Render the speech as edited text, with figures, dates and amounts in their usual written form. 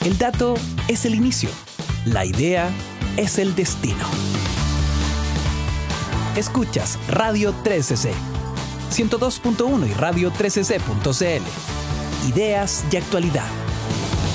El dato es el inicio. La idea es el destino. Escuchas Radio 13C, 102.1 y radio13c.cl. Ideas y actualidad.